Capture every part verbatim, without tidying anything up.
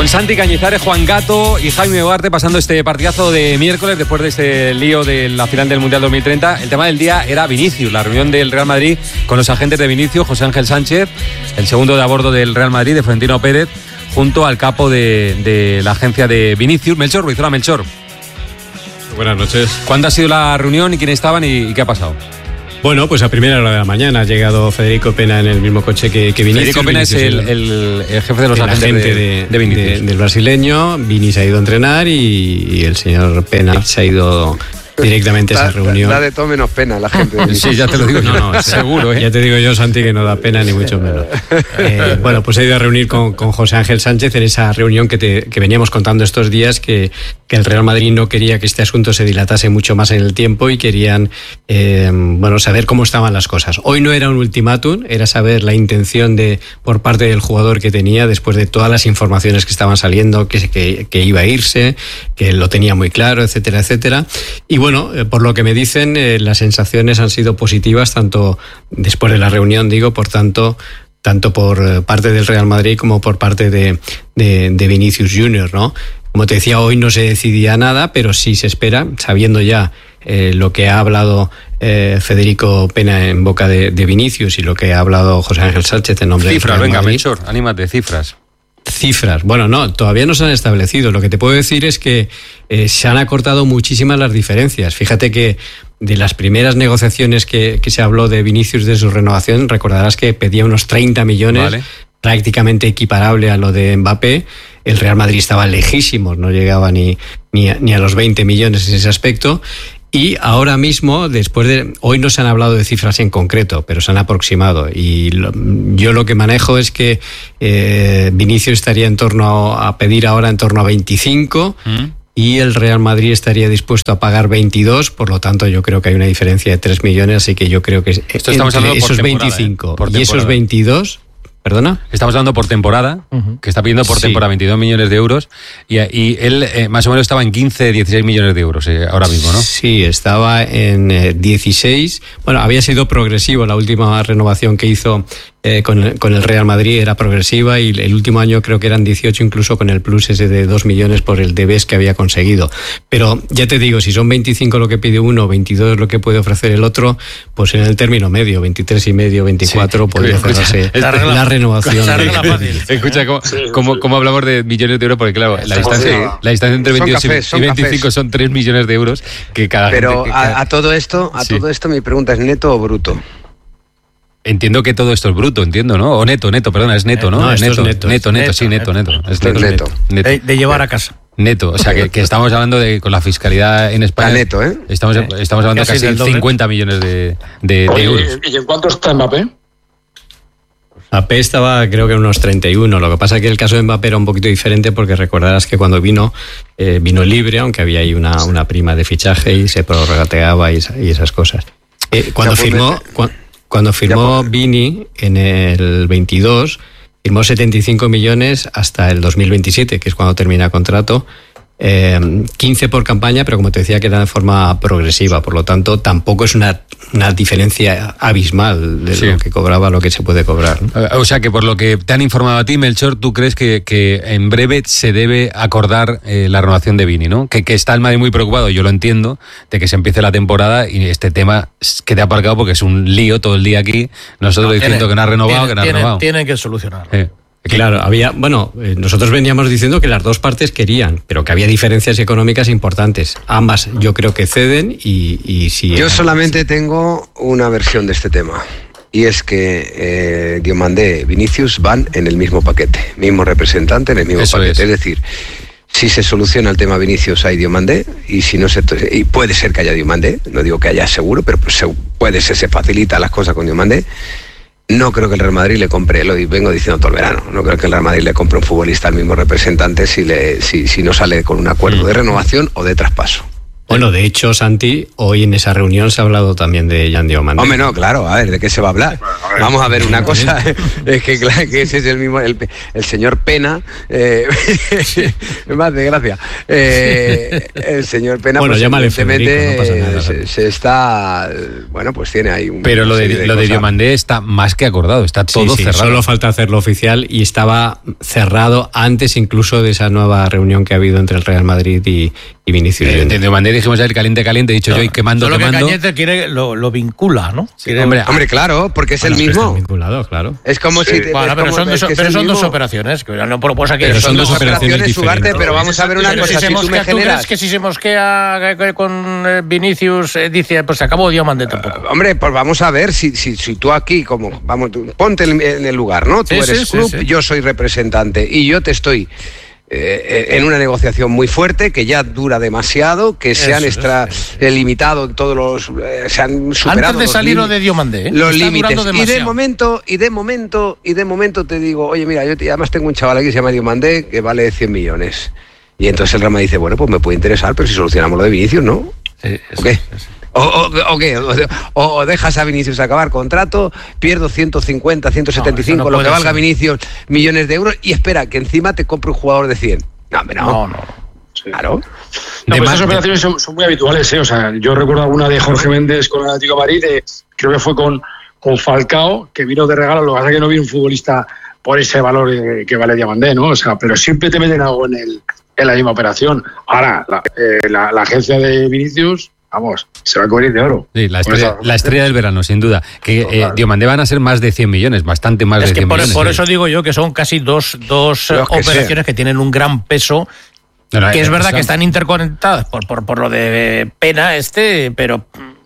Con Santi Cañizares, Juan Gato y Jaime Ugarte pasando este partidazo de miércoles después de este lío de la final del Mundial dos mil treinta. El tema del día era Vinicius, la reunión del Real Madrid con los agentes de Vinicius, José Ángel Sánchez, el segundo de a bordo del Real Madrid, de Florentino Pérez, junto al capo de, de la agencia de Vinicius, Melchor Ruiz. Hola, Melchor. Buenas noches. ¿Cuándo ha sido la reunión y quiénes estaban y, y qué ha pasado? Bueno, pues a primera hora de la mañana ha llegado Federico Pena en el mismo coche que, que Vinicius. Federico Pena es el, el, el jefe de los agentes agente de, de, de Vinicius. De, del brasileño. Vini se ha ido a entrenar y, y el señor Pena se ha ido directamente a esa reunión. Da de todo menos pena la gente. De sí, ya te lo digo yo, no, no, seguro. ¿eh? Ya te digo yo, Santi, que no da pena ni mucho menos. Eh, bueno, pues he ido a reunir con, con José Ángel Sánchez en esa reunión que, te, que veníamos contando estos días, que, que el Real Madrid no quería que este asunto se dilatase mucho más en el tiempo y querían eh, bueno, saber cómo estaban las cosas. Hoy no era un ultimátum, era saber la intención de por parte del jugador que tenía después de todas las informaciones que estaban saliendo, que, que, que iba a irse, que lo tenía muy claro, etcétera, etcétera. Y bueno, eh, por lo que me dicen, eh, las sensaciones han sido positivas, tanto después de la reunión, digo, por tanto, tanto por parte del Real Madrid como por parte de, de, de Vinicius Junior, ¿no? Como te decía, hoy no se decidía nada, pero sí se espera, sabiendo ya eh, lo que ha hablado eh, Federico Pena en boca de, de Vinicius y lo que ha hablado José Ángel Sánchez en nombre cifras, del Real Madrid. Cifras, venga, Melchor, anímate, cifras. Cifras. Bueno, no, todavía no se han establecido. Lo que te puedo decir es que eh, se han acortado muchísimas las diferencias. Fíjate que de las primeras negociaciones que, que se habló de Vinicius de su renovación, recordarás que pedía unos treinta millones, vale, prácticamente equiparable a lo de Mbappé. El Real Madrid estaba lejísimos, no llegaba ni, ni, a, ni a los veinte millones en ese aspecto. Y ahora mismo, después de... Hoy no se han hablado de cifras en concreto, pero se han aproximado. Y lo, yo lo que manejo es que eh, Vinicius estaría en torno a, a pedir ahora en torno a veinticinco ¿Mm? Y el Real Madrid estaría dispuesto a pagar veintidós. Por lo tanto, yo creo que hay una diferencia de tres millones. Así que yo creo que Esto estamos entre esos veinticinco ¿eh? por y esos veintidós... ¿Perdona? Estamos hablando por temporada, uh-huh. que está pidiendo por sí. temporada veintidós millones de euros y, y él eh, más o menos estaba en quince, dieciséis millones de euros eh, ahora mismo, ¿no? Sí, estaba en eh, dieciséis. Bueno, había sido progresivo, la última renovación que hizo eh, con, el, con el Real Madrid era progresiva y el último año creo que eran dieciocho, incluso con el plus ese de dos millones por el D B S que había conseguido. Pero ya te digo, si son veinticinco lo que pide uno, veintidós lo que puede ofrecer el otro, pues en el término medio, veintitrés y medio, veinticuatro, sí, podría cerrarse la renovación. Escucha, ¿cómo, sí, cómo, cómo hablamos de millones de euros? Porque claro, la distancia, la distancia entre veintidós son cafés, y veinticinco cafés. Son tres millones de euros que cada Pero gente, que a, cada... a todo esto, a sí. todo esto mi pregunta es ¿neto o bruto? Entiendo que todo esto es bruto, entiendo, ¿no? O neto, neto, perdona, es neto, ¿no? No, neto, es neto, neto, neto, neto, sí, neto, neto. neto. Es neto. neto. neto. De, de llevar a casa. Neto, o sea que, que estamos hablando de con la fiscalidad en España. A neto, ¿eh? Estamos, eh, estamos hablando casi de cincuenta millones de, de, Oye, de euros. ¿Y en cuánto está Mbappé? Mbappé estaba creo que en unos treinta y uno. Lo que pasa es que el caso de Mbappé era un poquito diferente porque recordarás que cuando vino, eh, vino libre, aunque había ahí una, una prima de fichaje y se prorrateaba y, y esas cosas. Eh, cuando firmó... Cuando, Cuando firmó Vini en el veintidós, firmó setenta y cinco millones hasta el dos mil veintisiete, que es cuando termina el contrato. Eh, quince por campaña, pero como te decía que era de forma progresiva, por lo tanto tampoco es una, una diferencia abismal de sí. lo que cobraba a lo que se puede cobrar, ¿no? O sea que por lo que te han informado a ti, Melchor, tú crees que, que en breve se debe acordar eh, la renovación de Vini, ¿no? Que, que está el Madrid muy preocupado, yo lo entiendo, de que se empiece la temporada y este tema quede aparcado porque es un lío todo el día aquí, nosotros no, diciendo tiene, que no ha renovado, tiene, que no ha tiene, renovado. Tienen que solucionarlo. Sí. Claro, había, bueno, nosotros veníamos diciendo que las dos partes querían, pero que había diferencias económicas importantes. Ambas yo creo que ceden y, y si... Yo solamente tengo una versión de este tema, y es que eh, Diomandé y Vinicius van en el mismo paquete, mismo representante en el mismo Eso paquete, es. es decir... Si se soluciona el tema Vinicius hay Diomandé y si no se y puede ser que haya Diomandé, no digo que haya seguro, pero pues puede ser, se facilita las cosas con Diomandé. No creo que el Real Madrid le compre, lo vengo diciendo todo el verano, no creo que el Real Madrid le compre un futbolista al mismo representante si le si, si no sale con un acuerdo de renovación o de traspaso. Bueno, de hecho, Santi, hoy en esa reunión se ha hablado también de Yan Diomandé. Hombre, no, claro, a ver, ¿de qué se va a hablar? Vamos a ver una cosa, es que claro que ese es el mismo, el, el señor Pena, eh, más de gracia, eh, el señor Pena, bueno, pues llámale evidentemente Federico, no pasa nada, se, se está, bueno, pues tiene ahí un... Pero lo de, de lo de Diomandé está más que acordado, está todo sí, sí, cerrado. Solo falta hacerlo oficial y estaba cerrado antes incluso de esa nueva reunión que ha habido entre el Real Madrid y, y Vinicius. Eh, de Diomandé dijimos ayer caliente, caliente, he dicho no, yo y quemando, solo quemando. Que Cañete quiere, lo, lo vincula, ¿no? Sí, quiere, hombre, hombre, claro, porque es bueno, el mismo. Vinculado, claro. Es como sí. si... Te, bueno, es pero como, son, dos, pero son dos operaciones. Que no proposa que pero son dos operaciones, Ugarte, pero vamos a ver una pero cosa. Si, si tú me ¿tú generas... crees que si se mosquea con Vinicius, eh, dice, pues se acabó Diomandé tampoco? Uh, hombre, pues vamos a ver si, si, si tú aquí, como, vamos, tú, ponte en el lugar, ¿no? Tú sí, eres sí, club, sí, sí. yo soy representante y yo te estoy... Eh, en una negociación muy fuerte que ya dura demasiado, que se han extra, eh, limitado todos los eh, se han superado antes de salir lo de Diomandé, ¿eh? los límites y de momento y de momento y de momento te digo, oye mira, yo te, además tengo un chaval aquí que se llama Diomandé que vale cien millones y entonces el Real Madrid dice, bueno, pues me puede interesar, pero si solucionamos lo de Vinicius, ¿no? Sí, ¿o qué? O, o, o, qué? O, o dejas a Vinicius acabar contrato, pierdo ciento cincuenta, ciento setenta y cinco, no, no lo que valga ser. Vinicius, millones de euros, y espera que encima te compre un jugador de cien. No, no. No, no. Sí. Claro. No, pues esas operaciones son, son muy habituales, ¿eh? O sea, yo recuerdo alguna de Jorge Méndez con el Atlético de Madrid, de, creo que fue con, con Falcao, que vino de regalo, lo que pasa es que no vino un futbolista por ese valor eh, que vale Diomandé, ¿no? O sea, pero siempre te meten algo en, el, en la misma operación. Ahora, la, eh, la, la agencia de Vinicius... Vamos, se va a cubrir de oro. Sí, la estrella, la estrella del verano, sin duda. Que eh, Diomandé van a ser más de cien millones, bastante más es de que cien por, millones. Por sí. eso digo yo que son casi dos, dos que operaciones sea. que tienen un gran peso, no, no, que es verdad que están interconectadas por, por, por lo de Pena, este, pero...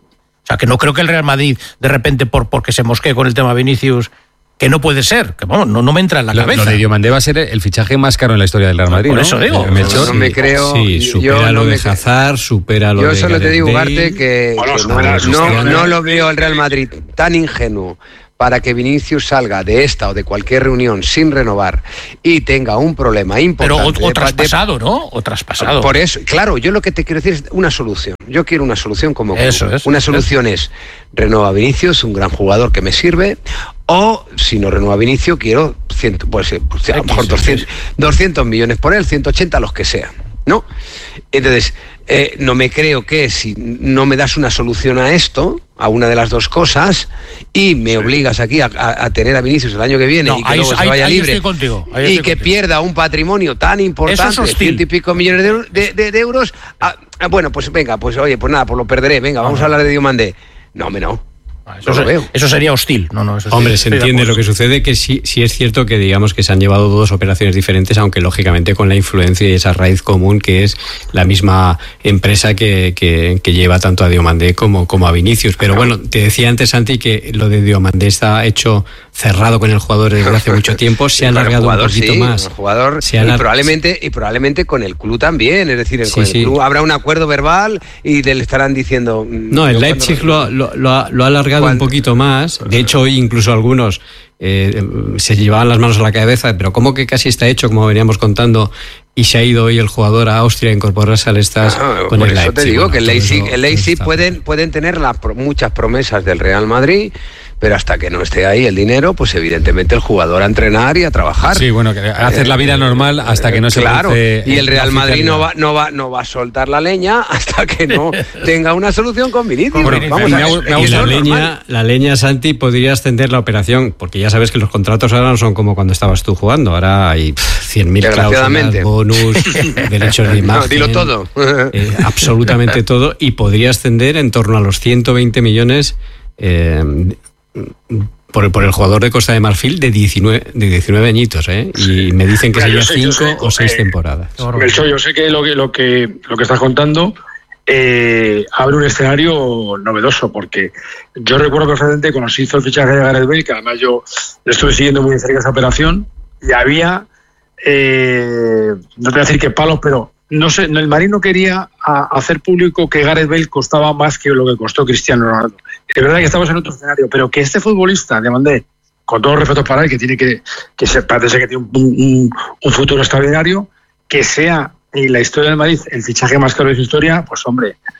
O sea, que no creo que el Real Madrid, de repente, por porque se mosquee con el tema Vinicius... Que no puede ser, que bueno, no, no me entra en la lo, cabeza. Lo de Diomandé va a ser el fichaje más caro en la historia del Real Madrid. Por ¿no? eso digo. No, no me creo. Sí, supera yo lo no de me... Hazard, supera lo yo de. Yo solo te digo, Ugarte, que, bueno, que supera, no, supera, no, no lo veo el Real Madrid tan ingenuo para que Vinicius salga de esta o de cualquier reunión sin renovar y tenga un problema importante. Pero o, o traspasado, ¿no? O traspasado. Por eso, claro, yo lo que te quiero decir es una solución. Yo quiero una solución como eso es, una solución es. es renueva Vinicius, un gran jugador que me sirve, o si no renueva Vinicius, quiero cien, pues, pues, a lo mejor doscientos, doscientos millones por él, ciento ochenta, los que sean, ¿no? Entonces, eh, no me creo que si no me das una solución a esto, a una de las dos cosas, y me sí. obligas aquí a, a, a tener a Vinicius el año que viene no, y que ahí, luego se vaya ahí, libre ahí contigo, ahí y que contigo. pierda un patrimonio tan importante, ciento y pico millones de, de, de, de euros, a, a, bueno, pues venga, pues oye, pues nada, pues lo perderé, venga, vamos ah, a hablar de Diomandé. No, me no. Eso, no lo veo. Eso sería hostil. No, no, eso Hombre, sí, se entiende lo que sucede, que sí, sí es cierto que digamos que se han llevado dos operaciones diferentes, aunque lógicamente con la influencia y esa raíz común que es la misma empresa que, que, que lleva tanto a Diomandé como, como a Vinicius. Pero bueno, te decía antes, Santi, que lo de Diomandé está hecho cerrado con el jugador desde hace mucho tiempo, se ha alargado jugador, un poquito sí, más. El jugador, se alar... y, probablemente, y probablemente con el club también, es decir, sí, con el sí. club habrá un acuerdo verbal y le estarán diciendo... No, el Leipzig lo, lo, lo, ha, lo ha alargado ¿Cuándo? un poquito más. De hecho, hoy incluso algunos eh, se llevaban las manos a la cabeza, pero ¿cómo que casi está hecho, como veníamos contando, y se ha ido hoy el jugador a Austria a incorporarse al Stars no, con por el eso Leipzig? te digo bueno, que el Leipzig, eso, el Leipzig pueden, pueden tener la, muchas promesas del Real Madrid, pero hasta que no esté ahí el dinero, pues evidentemente el jugador a entrenar y a trabajar. Sí, bueno, que hacer eh, la vida normal hasta que no se claro, produce y el Real Madrid no va, no va, no va a soltar la leña hasta que no tenga una solución con Vinicius. Bueno, vamos a ver, y la leña, la leña, Santi, podría extender la operación, porque ya sabes que los contratos ahora no son como cuando estabas tú jugando, ahora hay cien mil cláusulas, bonus, derechos de imagen. No, dilo todo. Eh, absolutamente todo, y podría extender en torno a los ciento veinte millones eh, Por, por el jugador de Costa de Marfil de diecinueve, de diecinueve añitos, ¿eh? Y me dicen que sería cinco o seis eh, temporadas. Eso, yo sé que lo que lo que lo que estás contando eh, abre un escenario novedoso, porque yo recuerdo perfectamente cuando se hizo el fichaje de Gareth Bale, que además yo estuve siguiendo muy de cerca esa operación, y había, eh, no te voy a decir que palos, pero no sé, el Madrid no quería a, hacer público que Gareth Bale costaba más que lo que costó Cristiano Ronaldo. Es verdad que estamos en otro escenario, pero que este futbolista, Diomandé, con todo respeto para él, que tiene que, que se, parece que tiene un, un, un futuro extraordinario, que sea en la historia del Madrid el fichaje más caro de su historia, pues hombre,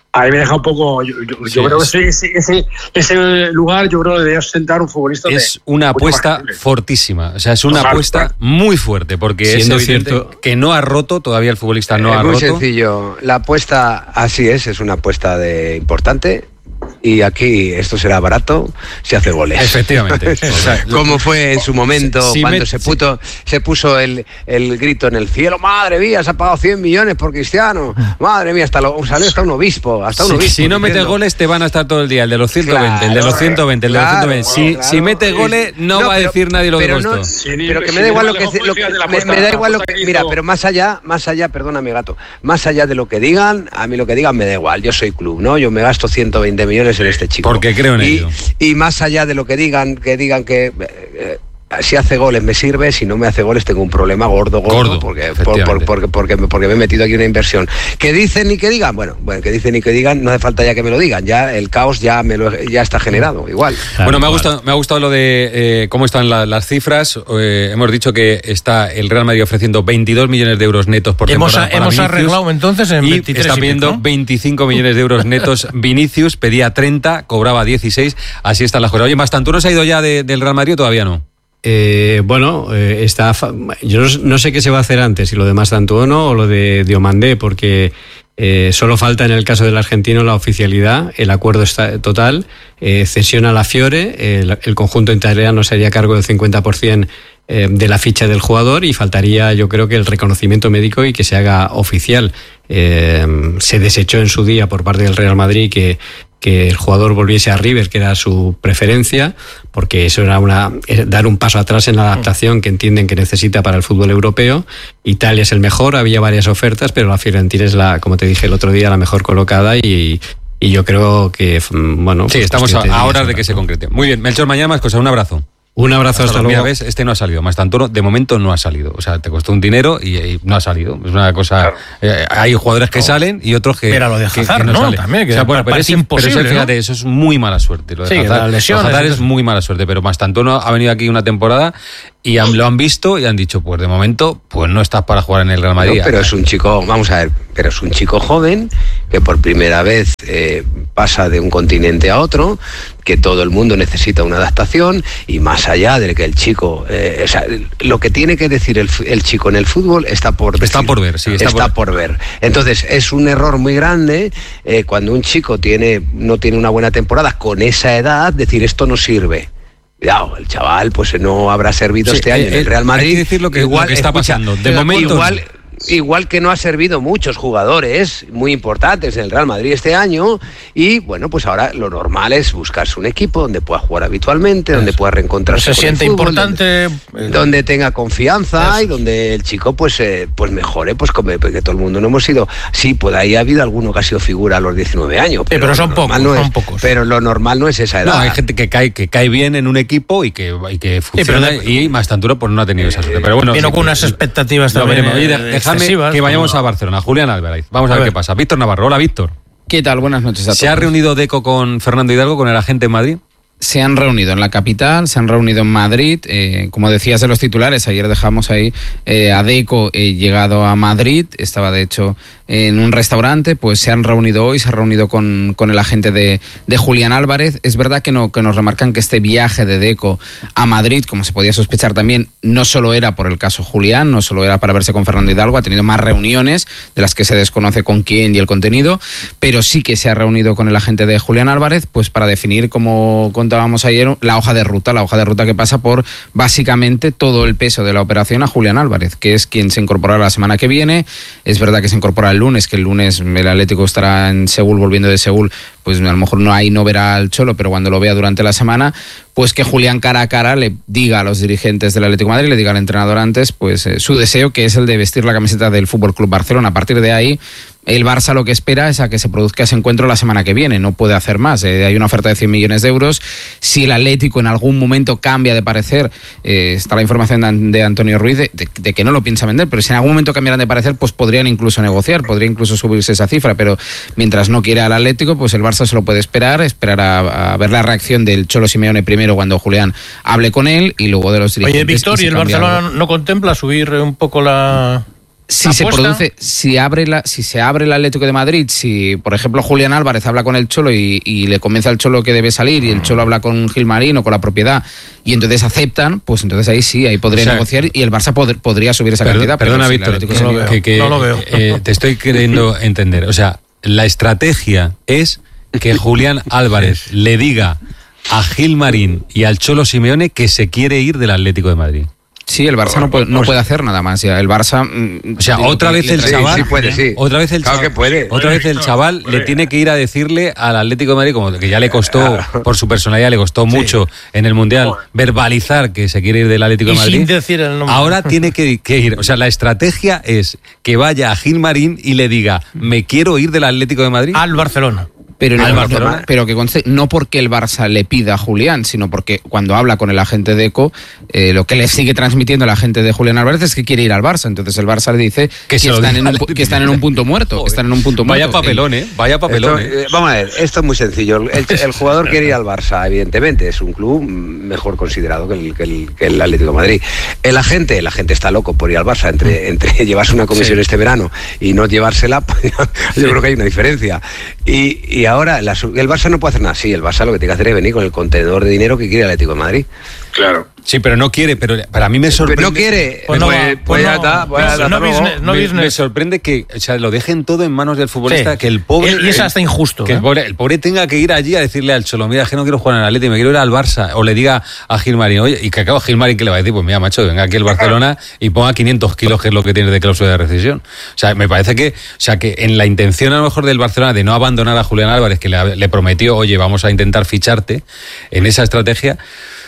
a mí me deja un poco. Yo, yo, sí, yo creo que ese, ese, ese lugar, yo creo que debería sentar un futbolista. Es de, una apuesta fortísima. O sea, es una Ojalá, apuesta claro. muy fuerte, porque Siendo es evidente cierto que no ha roto, todavía el futbolista no es ha muy roto. Muy sencillo. La apuesta, así es, es una apuesta de importante. Y aquí esto será barato, se hace goles. Efectivamente. O sea, como fue en su momento, si, si cuando me, se, puto, si. se puso el, el grito en el cielo, madre mía, se ha pagado cien millones por Cristiano, madre mía, hasta lo, salió hasta un obispo, hasta un sí, obispo. Si no metes goles te van a estar todo el día, el de los ciento veinte, claro, el de los ciento veinte, el de los ciento veinte. Claro, si, claro, si metes goles no, no va pero, a decir nadie lo que costó. No, sí, pero que me da igual lo que, lo que me, me da igual lo que, mira, pero más allá, más allá, perdóname gato, más allá de lo que digan, a mí lo que digan me da igual, yo soy club, ¿no? Yo me gasto ciento veinte millones en este chico. Porque creo en y, ello. Y más allá de lo que digan, que digan que eh, si hace goles me sirve, si no me hace goles tengo un problema gordo, gordo, gordo porque, por, por, porque, porque, porque me he metido aquí una inversión. Que dicen y que digan, bueno, bueno, que dicen y que digan, no hace falta ya que me lo digan, ya el caos ya me lo, ya está generado, igual. Claro, bueno, me ha gustado, me ha gustado lo de eh, cómo están la, las cifras. Eh, hemos dicho que está el Real Madrid ofreciendo veintidós millones de euros netos por hemos temporada. A, hemos arreglado entonces en y veintitrés está pidiendo ¿no? veinticinco millones de euros netos Vinicius, pedía treinta, cobraba dieciséis, así están las cosas. Oye, ¿Mastantuono se ha ido ya de, del Real Madrid o todavía no? Eh, bueno, eh, está. Yo no, no sé qué se va a hacer antes, si lo de Mastantuono o lo de Diomandé, porque eh, solo falta en el caso del argentino la oficialidad, el acuerdo está total, eh, cesión a la Fiore, el, el conjunto italiano se haría cargo del cincuenta por ciento eh, de la ficha del jugador y faltaría, yo creo, que el reconocimiento médico y que se haga oficial. Eh, se desechó en su día por parte del Real Madrid que que el jugador volviese a River, que era su preferencia, porque eso era una dar un paso atrás en la adaptación que entienden que necesita para el fútbol europeo. Italia es el mejor, había varias ofertas, pero la Fiorentina es la, como te dije el otro día, la mejor colocada y, y yo creo que, bueno... Sí, pues estamos a, a horas de que se concrete. Muy bien, Melchor, mañana más cosas, un abrazo. Un abrazo, hasta, hasta luego. Mira, ves, este no ha salido. Mastantuono, de momento no ha salido. O sea, te costó un dinero y, y no ha salido. Es una cosa. Claro. Eh, hay jugadores que no. salen y otros que. Pero lo de Hazard, no, no También, que o sea, bueno, pero es imposible. Pero eso, fíjate, ¿no? Eso es muy mala suerte. Lo de sí, Hazard, la lesión, Hazard es muy mala suerte. Pero Mastantuono ha venido aquí una temporada y han, lo han visto y han dicho, pues de momento, pues no estás para jugar en el Real Madrid. No, pero es un chico, vamos a ver, pero es un chico joven que por primera vez eh, pasa de un continente a otro, que todo el mundo necesita una adaptación y más allá de que el chico, eh, o sea, lo que tiene que decir el, el chico en el fútbol está por decir, está por ver, sí, está, está por... por ver. Entonces es un error muy grande eh, cuando un chico tiene no tiene una buena temporada con esa edad decir esto no sirve. Cuidado, el chaval pues no habrá servido sí, este año eh, en el Real Madrid. Hay que decir lo que, igual, lo que está escucha, pasando. De momento igual. Igual que no ha servido muchos jugadores muy importantes en el Real Madrid este año y bueno, pues ahora lo normal es buscarse un equipo donde pueda jugar habitualmente, donde pueda reencontrarse se con siente el fútbol, importante, donde, donde tenga confianza Eso. y donde el chico pues eh, pues mejore, pues como porque todo el mundo no hemos sido, sí, pues ahí ha habido alguno que ha sido figura a los diecinueve años, pero, sí, pero son pocos, no son es, pocos. Pero lo normal no es esa edad. No, hay gente que cae que cae bien en un equipo y que y que funciona sí, de, y Mastantuono pues no ha tenido esa suerte, pero bueno, vino sí, con unas expectativas no, también. Oye, déjame que vayamos a Barcelona. Julián Álvarez. Vamos a, a ver, ver qué pasa. Víctor Navarro. Hola, Víctor. ¿Qué tal? Buenas noches a todos. ¿Se ha reunido Deco con Fernando Hidalgo, con el agente en Madrid? Se han reunido en la capital, se han reunido en Madrid. Eh, como decías de los titulares, ayer dejamos ahí eh, a Deco eh, llegado a Madrid. Estaba, de hecho, en un restaurante. Pues se han reunido hoy, se ha reunido con, con el agente de, de Julián Álvarez. Es verdad que, no, que nos remarcan que este viaje de Deco a Madrid, como se podía sospechar también, no solo era por el caso Julián, no solo era para verse con Fernando Hidalgo, ha tenido más reuniones de las que se desconoce con quién y el contenido, pero sí que se ha reunido con el agente de Julián Álvarez pues para definir, como contábamos ayer, la hoja de ruta, la hoja de ruta que pasa por básicamente todo el peso de la operación a Julián Álvarez, que es quien se incorporará la semana que viene. Es verdad que se incorpora el lunes, que el lunes el Atlético estará en Seúl, volviendo de Seúl, pues a lo mejor no ahí no verá al Cholo, pero cuando lo vea durante la semana, pues que Julián cara a cara le diga a los dirigentes del Atlético de Madrid, le diga al entrenador antes, pues eh, su deseo, que es el de vestir la camiseta del Fútbol Club Barcelona. A partir de ahí, el Barça lo que espera es a que se produzca ese encuentro la semana que viene, no puede hacer más. Eh, hay una oferta de cien millones de euros. Si el Atlético en algún momento cambia de parecer, eh, está la información de, de Antonio Ruiz de, de, de que no lo piensa vender, pero si en algún momento cambiaran de parecer, pues podrían incluso negociar, podría incluso subirse esa cifra, pero mientras no quiera al Atlético, pues el Barça se lo puede esperar, esperar a, a ver la reacción del Cholo Simeone primero cuando Julián hable con él y luego de los dirigentes. Oye, Víctor, ¿y, ¿y el Barcelona algo? no contempla subir un poco la... Si se produce, si abre la, si se abre el Atlético de Madrid, si por ejemplo Julián Álvarez habla con el Cholo y, y le convence al Cholo que debe salir y el Cholo habla con Gilmarín o con la propiedad y entonces aceptan, pues entonces ahí sí, ahí podría o sea, negociar y el Barça pod- podría subir esa perdón, cantidad. Perdona, pero Víctor, si que, no, lo que, que, no lo veo. Eh, te estoy queriendo entender. O sea, la estrategia es que Julián Álvarez le diga a Gilmarín y al Cholo Simeone que se quiere ir del Atlético de Madrid. Sí, el Barça no puede, no puede hacer nada más. Ya. El Barça. O sea, otra vez el chaval. Sí, sí puede, sí. Otra vez el claro chaval. que puede. Otra vez el chaval le tiene que ir a decirle al Atlético de Madrid, como que ya le costó, por su personalidad, le costó sí. mucho en el Mundial verbalizar que se quiere ir del Atlético y de Madrid. Sin decir el nombre. Ahora tiene que, que ir. O sea, la estrategia es que vaya a Gilmarín y le diga, me quiero ir del Atlético de Madrid. Al Barcelona. Pero, no, Barcelona. pero que conste, no porque el Barça le pida a Julián, sino porque cuando habla con el agente de Deco, eh, lo que le sigue transmitiendo el agente de Julián Álvarez es que quiere ir al Barça. Entonces el Barça le dice que, que, están, en un, que están en un punto muerto. Que están en un punto Vaya muerto. papelón, ¿eh? Vaya papelón. Esto, eh, vamos a ver, esto es muy sencillo. El, el jugador quiere ir al Barça, evidentemente. Es un club mejor considerado que el, que el, que el Atlético de Madrid. El agente, el agente está loco por ir al Barça. Entre, entre llevarse una comisión sí. este verano y no llevársela, pues, yo creo que hay una diferencia. Y, y ahora la, el Barça no puede hacer nada. Sí, el Barça lo que tiene que hacer es venir con el contenedor de dinero que quiere el Atlético de Madrid. Claro. Sí, pero no quiere, pero para mí me sorprende. Pero no quiere. Pues no, pues, pues pues no, ya está, pues no, ya está, no, business, no me, business. me sorprende que, o sea, lo dejen todo en manos del futbolista, sí. que el pobre. Y es hasta injusto. Que ¿eh? el, pobre, el pobre tenga que ir allí a decirle al Cholo, mira, es que no quiero jugar en el Atlético, me quiero ir al Barça. O le diga a Gilmarín, oye, y que acabo Gilmarín, que le va a decir, pues mira, macho, venga aquí al Barcelona y ponga quinientos kilos, que es lo que tiene de cláusula de rescisión. O sea, me parece que, o sea, que en la intención a lo mejor del Barcelona de no abandonar a Julián Álvarez, que le, le prometió, oye, vamos a intentar ficharte, en esa estrategia.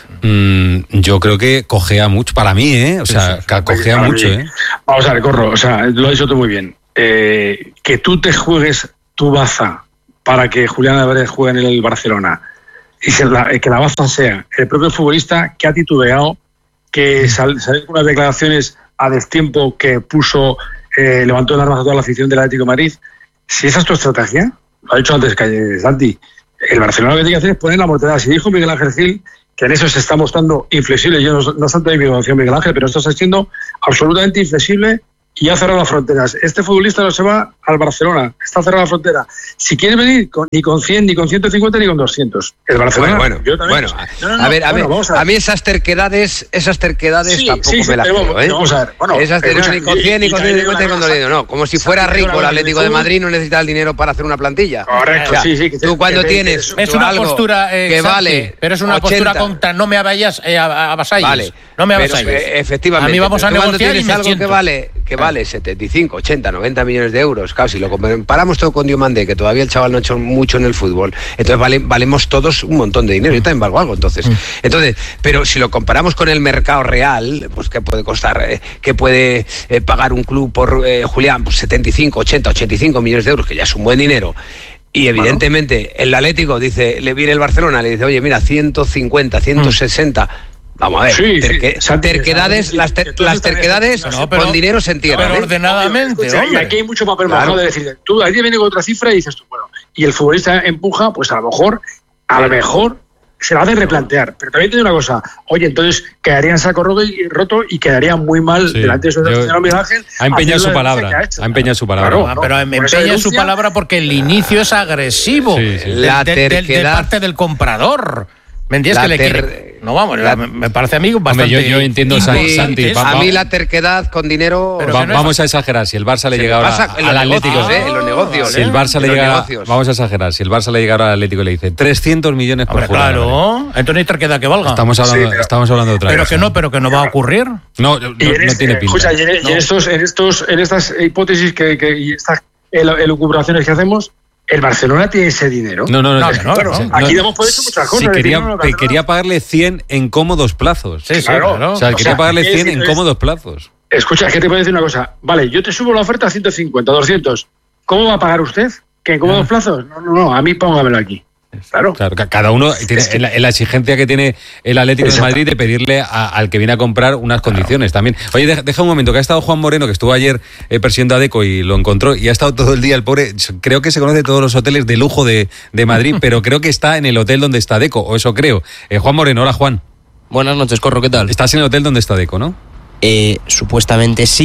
Mm, yo creo que cojea mucho, para mí, ¿eh? O sea, sí, sí, sí. cojea para mucho, mí. ¿eh? Vamos a ver, Corro, o sea, lo has dicho tú muy bien. Eh, que tú te juegues tu baza para que Julián Álvarez juegue en el Barcelona y se la, que la baza sea el propio futbolista que ha titubeado, que salió sal, con unas declaraciones a destiempo que puso, eh, levantó el arma a toda la afición del Atlético de Madrid. Si esa es tu estrategia, lo ha dicho antes Santi, el Barcelona lo que tiene que hacer es poner la mortera. Si dijo Miguel Ángel Gil que en eso se está mostrando inflexible, yo no, no tanto de mi emoción Miguel Ángel, pero esto está siendo absolutamente inflexible y ha cerrado las fronteras. Este futbolista no se va al Barcelona, está cerrada la frontera. Si quiere venir, con, ni con cien, ni con ciento cincuenta, ni con doscientos. El Barcelona, bueno, bueno, yo también. Bueno, no, no, no, a ver, a, bueno, ver a ver, a mí esas terquedades, esas terquedades sí, tampoco sí, sí, me las creo, vamos, ¿eh? Vamos a ver, bueno, esas terquedades ni con cien, ni con ciento cincuenta, ni con doscientos, no, como si fuera rico el Atlético de Madrid, no necesita el dinero para hacer una plantilla. Correcto, o sea, sí, sí. Que tú cuando que, tienes es una postura eh, que Santi, vale, pero es una ochenta. Postura contra no me avasalles, eh, avasalles. Vale, no me avasalles. Efectivamente. A mí vamos a negociar y me algo siento. que vale, que vale setenta y cinco, ochenta, noventa millones de euros, claro, si lo comparamos todo con Diomandé, que todavía el chaval no ha hecho mucho en el fútbol, entonces vale, valemos todos un montón de dinero. Yo también valgo algo, entonces. Mm. Entonces, pero si lo comparamos con el mercado real, pues ¿qué puede costar? Eh, ¿Qué puede eh, pagar un club por eh, Julián? Pues setenta y cinco, ochenta, ochenta y cinco millones de euros, que ya es un buen dinero. Y evidentemente bueno. el Atlético dice, le viene el Barcelona, le dice, oye, mira, ciento cincuenta, ciento sesenta. Mm. Vamos a ver, sí, terque, sí, terquedades, sí, las, ter, las terquedades no, pero, con dinero se entierran. Pero ordenadamente, escucha, hombre. Y aquí hay mucho papel mojado claro. de decir, tú ahí viene con otra cifra y dices tú, bueno, y el futbolista empuja, pues a lo mejor, a lo mejor se la hace replantear. Pero también tiene una cosa, oye, entonces quedaría en saco roto y quedaría muy mal sí, delante de su señor Miguel Ángel. Ha empeñado su palabra, ha, hecho, ha empeñado su palabra. Claro, no, pero empeña su palabra porque el inicio es agresivo sí, sí. De, la de, de, de parte del comprador. ¿Me entiendes? Que le ter... quiere... No, vamos, la... me parece a mí bastante... Hombre, yo, yo entiendo, Santi. Santi a mí la terquedad con dinero... Pero va, no vamos es... a exagerar, si el Barça le llega ahora al Atlético... ¿eh? En los negocios. Si el Barça le llega... Vamos a exagerar, si el Barça le llega ahora al Atlético y le dice trescientos millones por Hombre, claro, entonces no hay terquedad que valga. Estamos hablando, sí, pero... estamos hablando de otra pero cosa. Que no, pero que no va a ocurrir. No, no, no, este, no tiene pinta. Escucha, y en, no. y en, estos, en, estos, en estas hipótesis que, que, y estas elucubraciones que hacemos... ¿El Barcelona tiene ese dinero? No, no, no. no, no, no, no. Aquí hemos podido muchas cosas. Sí, quería, no, no, quería pagarle cien en cómodos plazos. Sí, claro. claro. O sea, o quería sea, pagarle cien en cómodos plazos. Escucha, es que te puedo decir una cosa. Vale, yo te subo la oferta a ciento cincuenta, doscientos. ¿Cómo va a pagar usted? ¿Que en cómodos no. plazos? No, no, no. A mí póngamelo aquí. Claro. claro, cada uno tiene es que, en, la, en la exigencia que tiene el Atlético exacto. de Madrid de pedirle a, al que viene a comprar unas condiciones claro. también. Oye, deja, deja un momento, que ha estado Juan Moreno, que estuvo ayer eh, persiguiendo a Deco y lo encontró, y ha estado todo el día el pobre, creo que se conoce todos los hoteles de lujo de, de Madrid, pero creo que está en el hotel donde está Deco, o eso creo. Eh, Juan Moreno, hola Juan. Buenas noches, Corro, ¿qué tal? Estás en el hotel donde está Deco, ¿no? Eh, supuestamente sí,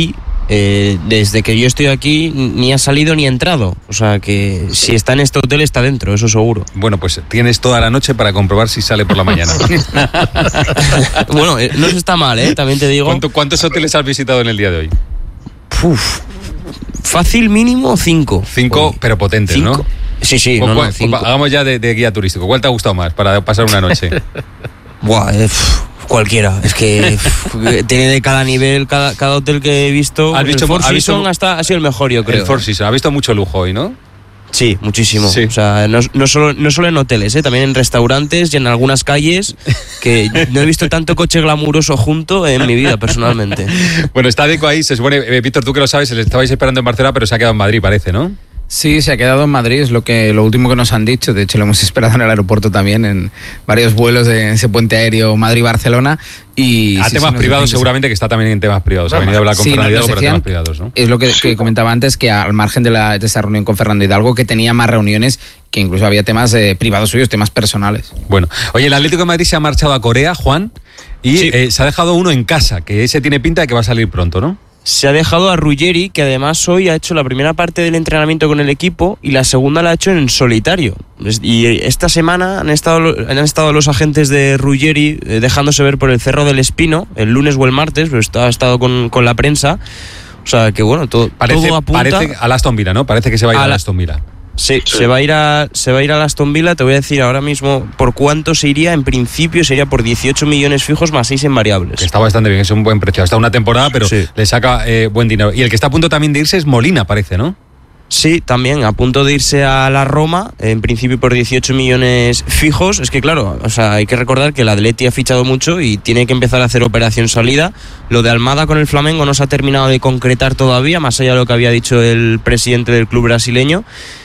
Eh, desde que yo estoy aquí ni ha salido ni ha entrado. O sea que si está en este hotel está dentro, eso seguro. Bueno, pues tienes toda la noche para comprobar si sale por la mañana. Bueno, eh, no se está mal, ¿eh? También te digo. ¿Cuánto, ¿Cuántos hoteles has visitado en el día de hoy? Uf, fácil mínimo cinco. Cinco, Oye. pero potentes, ¿Cinco? ¿no? Sí, sí. No, ¿Cuál, no, cinco. Hagamos ya de, de guía turístico. ¿Cuál te ha gustado más para pasar una noche? Buah, eh, pff, cualquiera. Es que pff, tiene de cada nivel, cada, cada hotel que he visto. ¿Has visto, el Four ¿has visto, Seasons hasta ha sido el mejor, yo creo. El Four Seasons. Ha visto mucho lujo hoy, ¿no? Sí, muchísimo. Sí. O sea, no, no, solo, no solo en hoteles, ¿eh? También en restaurantes y en algunas calles, que no he visto tanto coche glamuroso junto en mi vida, personalmente. Bueno, está Deco ahí, se supone, eh, Víctor, tú que lo sabes, le estabais esperando en Barcelona, pero se ha quedado en Madrid, parece, ¿no? Sí, se ha quedado en Madrid, es lo que lo último que nos han dicho. De hecho, lo hemos esperado en el aeropuerto también, en varios vuelos de ese puente aéreo Madrid-Barcelona. Y a sí, temas sí, privados, seguramente que está también en temas privados. Ha venido a hablar con sí, Fernando Hidalgo, pero decían, temas privados, ¿no? Es lo que, que comentaba antes, que al margen de, la, de esa reunión con Fernando Hidalgo, que tenía más reuniones, que incluso había temas eh, privados suyos, temas personales. Bueno, oye, el Atlético de Madrid se ha marchado a Corea, Juan, y sí. eh, se ha dejado uno en casa, que ese tiene pinta de que va a salir pronto, ¿no? Se ha dejado a Ruggeri, que además hoy ha hecho la primera parte del entrenamiento con el equipo y la segunda la ha hecho en solitario. Y esta semana han estado, han estado los agentes de Ruggeri eh, dejándose ver por el Cerro del Espino, el lunes o el martes, pero ha estado con, con la prensa. O sea que bueno, todo, parece, todo apunta... Parece al Aston Villa, ¿no? Parece que se va a ir a al la... Aston Villa. Sí, sí, se va a ir a se va a ir a Aston Villa. Te voy a decir ahora mismo por cuánto se iría. En principio sería por dieciocho millones fijos más seis en variables. Que está bastante bien, es un buen precio. Hasta una temporada, pero sí. le saca eh, buen dinero. Y el que está a punto también de irse es Molina, parece, ¿no? Sí, también a punto de irse a la Roma, en principio por dieciocho millones fijos. Es que claro, o sea, hay que recordar que el Atleti ha fichado mucho y tiene que empezar a hacer operación salida. Lo de Almada con el Flamengo no se ha terminado de concretar todavía, más allá de lo que había dicho el presidente del club brasileño.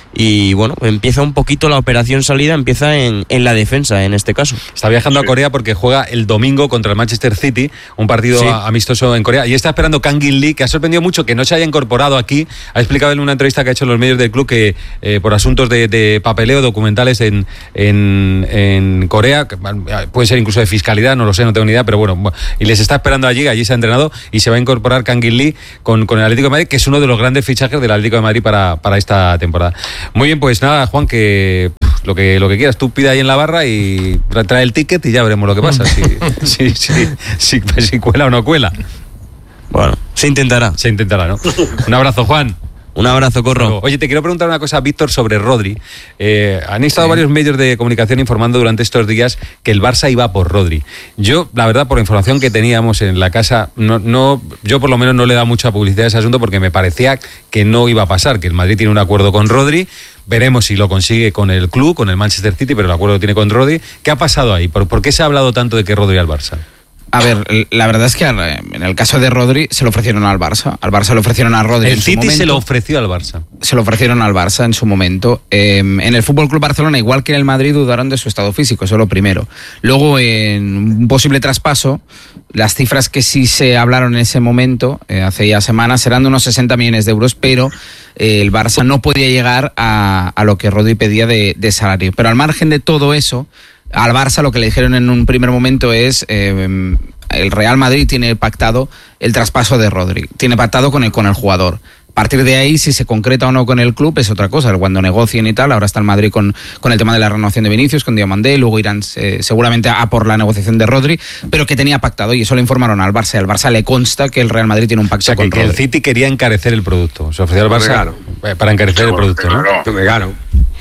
Y bueno, empieza un poquito la operación salida, empieza en, en la defensa en este caso. Está viajando sí. a Corea porque juega el domingo contra el Manchester City, un partido sí. amistoso en Corea, y está esperando Kang In Lee, que ha sorprendido mucho que no se haya incorporado aquí. Ha explicado en una entrevista que ha hecho en los medios del club que eh, por asuntos de, de papeleo, documentales en, en, en Corea, que puede ser incluso de fiscalidad, no lo sé, no tengo ni idea, pero bueno, y les está esperando allí, allí se ha entrenado y se va a incorporar Kang In Lee con, con el Atlético de Madrid, que es uno de los grandes fichajes del Atlético de Madrid para, para esta temporada. Muy bien, pues nada, Juan, que pff, lo que lo que quieras, tú pide ahí en la barra y trae el ticket y ya veremos lo que pasa, si, si, si, si, si cuela o no cuela. Bueno, se intentará. Se intentará, ¿no? Un abrazo, Juan. Un abrazo, Corro. Oye, te quiero preguntar una cosa, Víctor, sobre Rodri. Eh, han estado sí. varios medios de comunicación informando durante estos días que el Barça iba por Rodri. Yo, la verdad, por la información que teníamos en la casa, no, no, yo por lo menos no le he dado mucha publicidad a ese asunto porque me parecía que no iba a pasar, que el Madrid tiene un acuerdo con Rodri. Veremos si lo consigue con el club, con el Manchester City, pero el acuerdo que tiene con Rodri. ¿Qué ha pasado ahí? ¿Por, por qué se ha hablado tanto de que Rodri al Barça? A ver, la verdad es que en el caso de Rodri se lo ofrecieron al Barça. Al Barça le ofrecieron a Rodri. El City se lo ofreció al Barça. Se lo ofrecieron al Barça en su momento. Eh, en el F C Barcelona, igual que en el Madrid, dudaron de su estado físico, eso es lo primero. Luego, en un posible traspaso, las cifras que sí se hablaron en ese momento, eh, hace ya semanas, eran de unos sesenta millones de euros, pero eh, el Barça no podía llegar a, a lo que Rodri pedía de, de salario. Pero al margen de todo eso, al Barça lo que le dijeron en un primer momento es eh, el Real Madrid tiene pactado el traspaso de Rodri, tiene pactado con el, con el jugador. A partir de ahí, si se concreta o no con el club es otra cosa, cuando negocien y tal. Ahora está el Madrid con, con el tema de la renovación de Vinicius, con Diomandé, luego irán eh, seguramente a por la negociación de Rodri, pero que tenía pactado y eso lo informaron al Barça. Al Barça le consta que el Real Madrid tiene un pacto, o sea, con que, que el City quería encarecer el producto, se ofreció al Barça para encarecer el producto, ¿no? Me gano.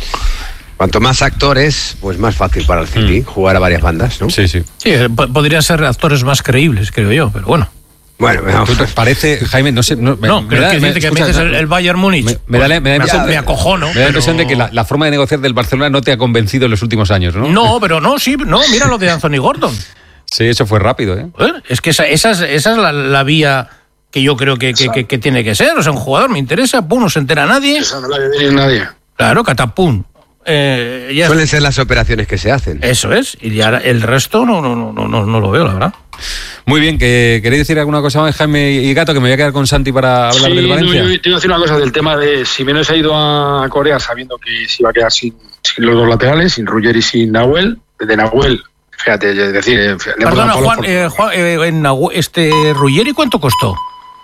Cuanto más actores, pues más fácil para el City mm. jugar a varias bandas, ¿no? Sí, sí. Sí, podrían ser actores más creíbles, creo yo, pero bueno. Bueno, ¿Te parece, Jaime? No sé. No, me, no me creo da, que, me, que escucha, me dices el, el Bayern Múnich. Me, me, da, me, da me, me acojono. Me da la impresión pero... de que la, la forma de negociar del Barcelona no te ha convencido en los últimos años, ¿no? No, pero no, sí, no, mira lo de Anthony Gordon. Sí, eso fue rápido, ¿eh? Es que esa, esa, es, esa es la, la vía que yo creo que, que, que, que tiene que ser. O sea, un jugador me interesa, pum, no se entera nadie. Esa no la debe nadie. Claro, catapum. Eh, ya Suelen ser las operaciones que se hacen. Eso es, y ya el resto no, no, no, no, no lo veo, la verdad. Muy bien, que ¿queréis decir alguna cosa más, Jaime y Gato? Que me voy a quedar con Santi para hablar sí, del Valencia. No, yo te iba a decir una cosa del tema de Simeone se ha ido a Corea sabiendo que se iba a quedar sin, sin los dos laterales, sin Ruggeri y sin Nahuel. De Nahuel, fíjate, es decir... Perdona, Juan, eh, Juan eh, en Nahuel, este Ruggeri, ¿cuánto costó?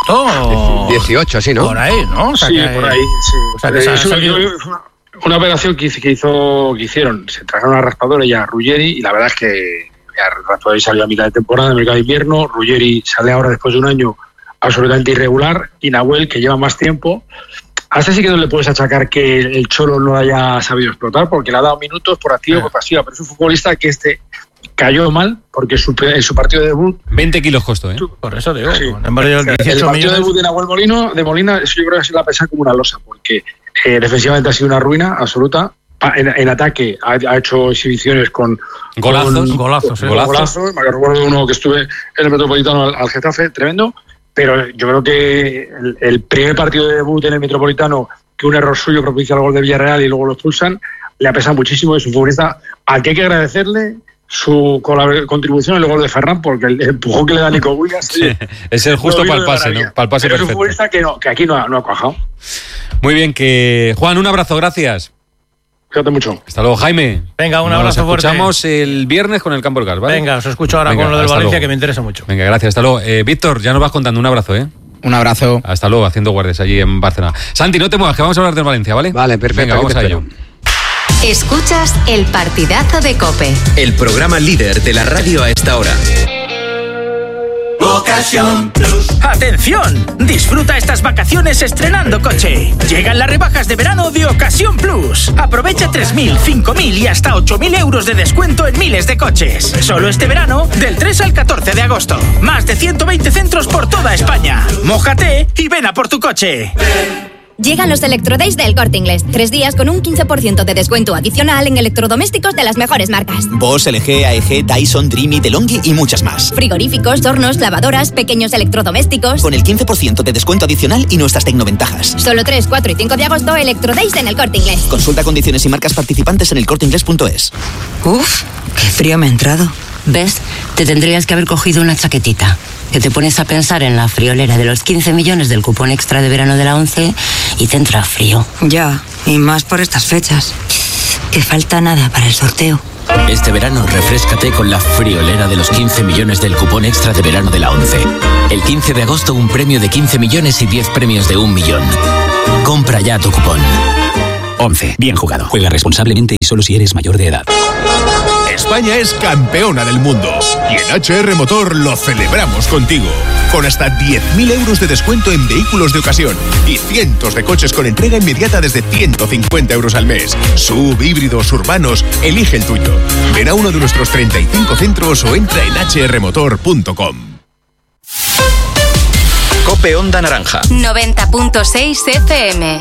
agosto. dieciocho, así, ¿no? Por ahí, ¿no? O sea sí, que, por ahí, sí. O sea que Eh, se ha eso- salido- yo- fue una operación que, hizo- que hizo, que hicieron, se trajeron a Raspadori y a Ruggeri, y la verdad es que ya Raspadori salió a mitad de temporada, en el mercado de invierno, Ruggeri sale ahora después de un año absolutamente irregular, y Nahuel, que lleva más tiempo. Hasta sí que no le puedes achacar que el Cholo no haya sabido explotar, porque le ha dado minutos por activa o por pasiva, pero es un futbolista que este cayó mal, porque su, en su partido de debut... veinte kilos costó, ¿eh? Por eso digo, Sí. en vez de los el dieciocho partido de millones. debut de Nahuel Molino, de Molina, eso yo creo que se la pesa como una losa, porque eh, defensivamente ha sido una ruina absoluta. Pa- En, en ataque ha, ha hecho exhibiciones con Golazos. con- Golazos, con ¿eh? Golazos. golazos. Me recuerdo uno que estuve en el Metropolitano al, al Getafe, tremendo. Pero yo creo que el, el primer partido de debut en el Metropolitano, que un error suyo propicia el gol de Villarreal y luego lo expulsan, le ha pesado muchísimo. Es un futbolista al que hay que agradecerle su colab- contribución en el gol de Ferran, porque el empujón que le da Nico Williams Es el justo lo vino para el de pase, maravilla. ¿no? Para el pase Pero es un perfecto. futbolista que, no, que aquí no ha, no ha cuajado. Muy bien, que Juan, un abrazo, gracias. Fíjate mucho. Hasta luego, Jaime. Venga, un Nos abrazo fuerte. escuchamos el viernes con el Campo del Gas, ¿vale? Venga, os escucho ahora Venga, con lo del hasta Valencia, luego. que me interesa mucho. Venga, gracias, hasta luego. Eh, Víctor, ya nos vas contando, un abrazo, ¿eh? Un abrazo. Hasta luego, haciendo guardias allí en Barcelona. Santi, no te muevas, que vamos a hablar del Valencia, ¿vale? Vale, perfecto, Venga, aquí vamos te a ello. espero. Escuchas el partidazo de COPE. El programa líder de la radio a esta hora. Ocasión Plus. ¡Atención! Disfruta estas vacaciones estrenando coche. Llegan las rebajas de verano de Ocasión Plus. Aprovecha tres mil, cinco mil y hasta ocho mil euros de descuento en miles de coches. Solo este verano, del tres al catorce de agosto. Más de ciento veinte centros por toda España. Mójate y ven a por tu coche. Llegan los Electrodays del Corte Inglés. Tres días con un quince por ciento de descuento adicional en electrodomésticos de las mejores marcas. Bosch, L G, A E G, Dyson, Dreamy, DeLonghi y muchas más. Frigoríficos, hornos, lavadoras, pequeños electrodomésticos. Con el quince por ciento de descuento adicional y nuestras tecnoventajas. Solo tres, cuatro y cinco de agosto, Electrodays en el Corte Inglés. Consulta condiciones y marcas participantes en el corte inglés punto es. Uf, qué frío me ha entrado. ¿Ves? Te tendrías que haber cogido una chaquetita. Que te pones a pensar en la friolera de los quince millones del cupón extra de verano de la ONCE y te entra frío. Ya, y más por estas fechas. Que falta nada para el sorteo. Este verano refréscate con la friolera de los quince millones del cupón extra de verano de la ONCE. El quince de agosto un premio de quince millones y diez premios de un millón. Compra ya tu cupón. ONCE. Bien jugado. Juega responsablemente y solo si eres mayor de edad. España es campeona del mundo y en H R Motor lo celebramos contigo. Con hasta diez mil euros de descuento en vehículos de ocasión y cientos de coches con entrega inmediata desde ciento cincuenta euros al mes. Sub, híbridos, urbanos, elige el tuyo. Ven a uno de nuestros treinta y cinco centros o entra en h r motor punto com. Cope Onda Naranja. noventa punto seis F M.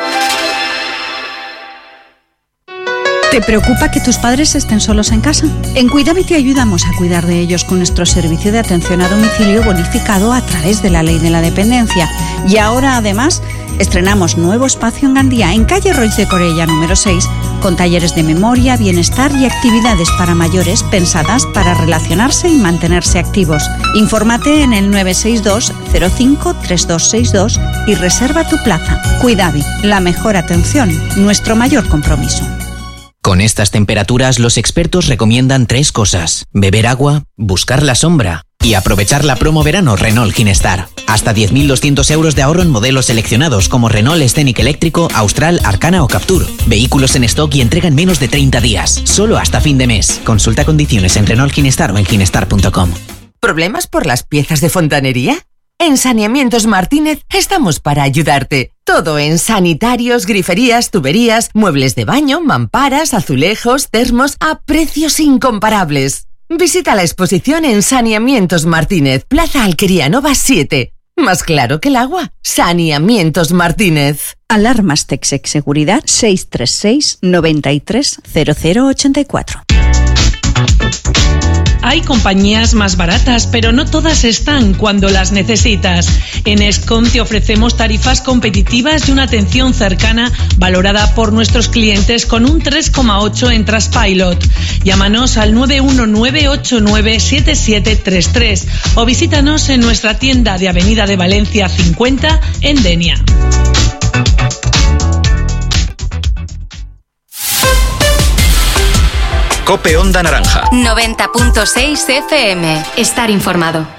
¿Te preocupa que tus padres estén solos en casa? En Cuidave te ayudamos a cuidar de ellos con nuestro servicio de atención a domicilio bonificado a través de la Ley de la Dependencia. Y ahora, además, estrenamos nuevo espacio en Gandía, en calle Roig de Corella número seis, con talleres de memoria, bienestar y actividades para mayores pensadas para relacionarse y mantenerse activos. Infórmate en el nueve seis dos cero cinco tres dos seis dos y reserva tu plaza. Cuidave, la mejor atención, nuestro mayor compromiso. Con estas temperaturas, los expertos recomiendan tres cosas: beber agua, buscar la sombra y aprovechar la promo verano Renault Ginestar. Hasta diez mil doscientos euros de ahorro en modelos seleccionados como Renault Scenic eléctrico, Austral, Arcana o Captur. Vehículos en stock y entrega en menos de treinta días. Solo hasta fin de mes. Consulta condiciones en Renault Ginestar o en ginestar punto com. ¿Problemas por las piezas de fontanería? En Saneamientos Martínez estamos para ayudarte. Todo en sanitarios, griferías, tuberías, muebles de baño, mamparas, azulejos, termos, a precios incomparables. Visita la exposición en Saneamientos Martínez, Plaza Alquería Nova siete. Más claro que el agua. Saneamientos Martínez. Alarmas Texex Seguridad seis tres seis, nueve tres, cero cero ocho cuatro. Hay compañías más baratas, pero no todas están cuando las necesitas. En Escom te ofrecemos tarifas competitivas y una atención cercana valorada por nuestros clientes con un tres coma ocho en Trustpilot. Llámanos al nueve uno nueve ocho nueve siete siete tres tres o visítanos en nuestra tienda de Avenida de Valencia cincuenta en Denia. Cope Onda Naranja. noventa punto seis F M. Estar informado.